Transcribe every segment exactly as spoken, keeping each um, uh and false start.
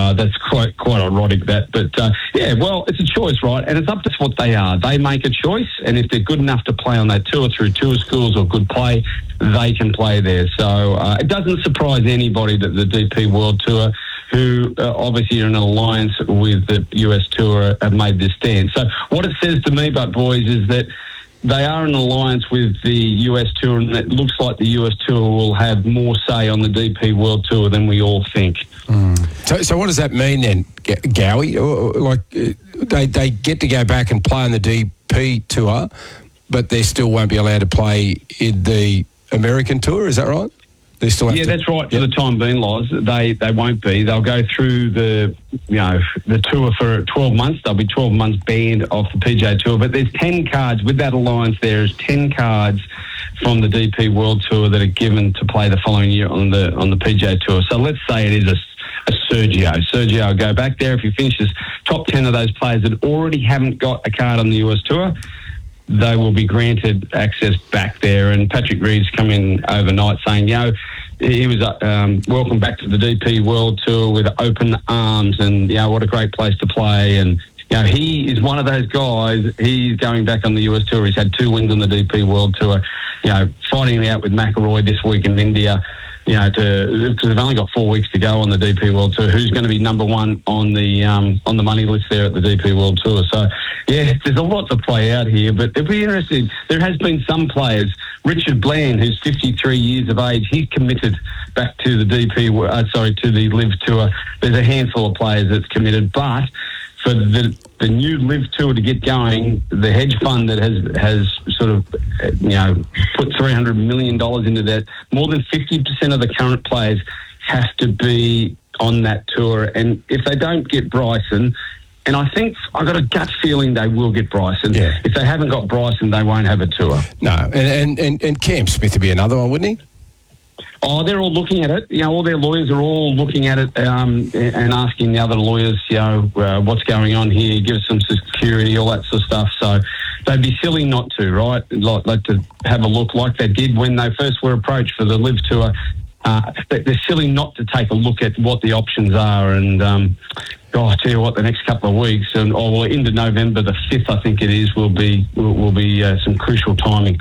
uh, that's quite quite ironic, that. But, uh, yeah, well, it's a choice, right? And it's up to what they are. They make a choice, and if they're good enough to play on that tour through tour schools or good play, they can play there. So uh, it doesn't surprise anybody that the D P World Tour, who uh, obviously are in an alliance with the U S Tour, have made this stand. So what it says to me, but boys, is that they are in an alliance with the U S Tour, and it looks like the U S Tour will have more say on the D P World Tour than we all think. Mm. So, so what does that mean then, Gowie? Like, they they get to go back and play on the D P Tour, but they still won't be allowed to play in the American Tour, is that right? They still have yeah, to, that's right. For yep. the time being, Loz, they they won't be. They'll go through the you know the tour for twelve months. They'll be twelve months banned off the P G A Tour. But there's ten cards with that alliance. There's ten cards from the D P World Tour that are given to play the following year on the on the P G A Tour. So let's say it is a a Sergio. Sergio will go back there. If he finishes top ten of those players that already haven't got a card on the U S Tour, they will be granted access back there. And Patrick Reed's come in overnight saying, you know, he was um, welcome back to the D P World Tour with open arms, and, you know, what a great place to play. And, you know, he is one of those guys. He's going back on the U S Tour. He's had two wins on the D P World Tour, you know, fighting it out with McIlroy this week in India. You know, to because they've only got four weeks to go on the D P World Tour. Who's going to be number one on the um, on the money list there at the D P World Tour? So, yeah, there's a lot to play out here, but it'll be interesting. There has been some players. Richard Bland, who's fifty-three years of age, he's committed back to the D P. Uh, sorry, to the Live Tour. There's a handful of players that's committed, but for the the new Live Tour to get going, the hedge fund that has has sort of, you know, put three hundred million dollars into that, more than fifty percent of the current players have to be on that tour. And if they don't get Bryson, and I think I've got a gut feeling they will get Bryson. Yeah. If they haven't got Bryson, they won't have a tour. No, and, and, and, and Cam Smith would be another one, wouldn't he? Oh, they're all looking at it. You know, all their lawyers are all looking at it um, and asking the other lawyers, you know, uh, what's going on here, give us some security, all that sort of stuff. So they'd be silly not to, right? Like, like to have a look like they did when they first were approached for the Live Tour. Uh, they're silly not to take a look at what the options are. And, um, oh, I tell you what, the next couple of weeks, and oh, well, into November the fifth, I think it is, will be will, will be uh, some crucial timing.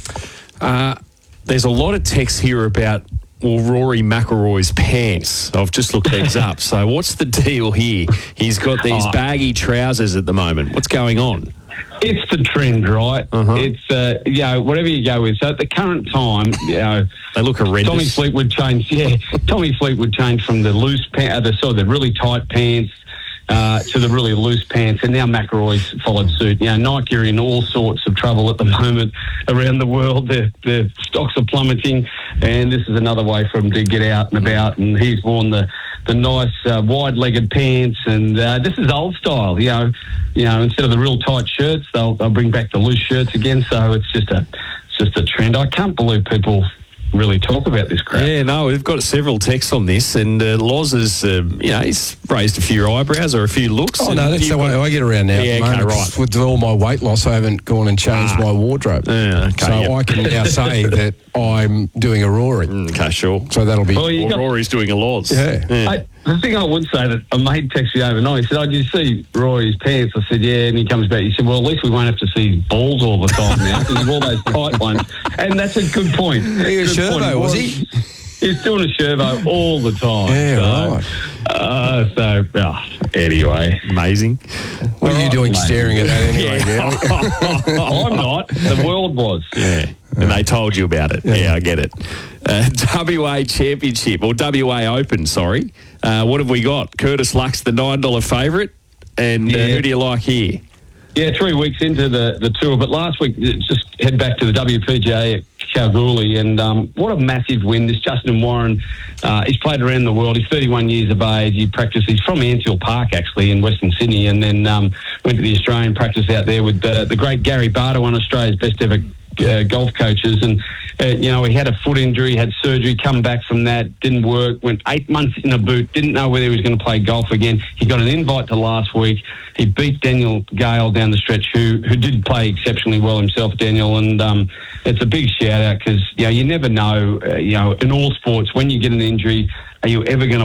Uh, there's a lot of text here about, well, Rory McIlroy's pants. I've just looked these up. So what's the deal here? He's got these oh. baggy trousers at the moment. What's going on? It's the trend, right? Uh-huh. It's, uh, you know, whatever you go with. So at the current time, you know, they look horrendous. Tommy Fleetwood changed, yeah, Tommy Fleetwood changed from the loose pants, uh, the sort of the really tight pants, uh, to the really loose pants, and now McIlroy's followed suit. You know, Nike are in all sorts of trouble at the moment around the world. Their, their stocks are plummeting, and this is another way for him to get out and about, and he's worn the the nice uh, wide-legged pants, and uh, this is old style. You know, you know, instead of the real tight shirts, they'll they'll bring back the loose shirts again. So it's just a it's just a trend. I can't believe people really talk about this crap. Yeah, no, we've got several texts on this, and uh, Loz has, uh, you know, he's raised a few eyebrows or a few looks. Oh, no, that's the way I get around now. Yeah, at the okay, moment. right. With all my weight loss, I haven't gone and changed Ah. my wardrobe. Yeah, okay, so yep. I can now say that I'm doing a Rory. Mm, okay, sure. So that'll be... Well, you Or got- Rory's doing a Loz. Yeah. yeah. I, the thing I would say, that a mate texted me overnight. He said, "Oh, did you see Rory's pants?" I said, "Yeah." And he comes back. He said, "Well, at least we won't have to see balls all the time now because of all those tight ones." And that's a good point. He was Good point. Shervo, was he? He's doing a Shervo all the time. Yeah, so, right. Uh, so, oh, anyway. Amazing. What are you doing mate. staring at that anyway, Gowie? I'm not. The world was. Yeah, and they told you about it. Yeah, I get it. Uh, W A Championship, or W A Open, sorry. Uh, what have we got? Curtis Luck's the nine dollar favourite, and uh, Yeah. who do you like here? Yeah, three weeks into the, the tour, but last week, just head back to the W P G A at Kalgoorlie, and um, what a massive win. This Justin Warren, uh, he's played around the world. He's thirty-one years of age. He practiced, he's from Anfield Park, actually, in Western Sydney, and then um, went to the Australian practice out there with uh, the great Gary Barta, one of Australia's best ever uh, golf coaches. And, uh, you know, he had a foot injury, had surgery, come back from that, didn't work, went eight months in a boot, didn't know whether he was going to play golf again. He got an invite to last week. He beat Daniel Gale down the stretch, who who did play exceptionally well himself, Daniel, and um, it's a big shout out because, you know, you never know, uh, you know, in all sports, when you get an injury, are you ever going to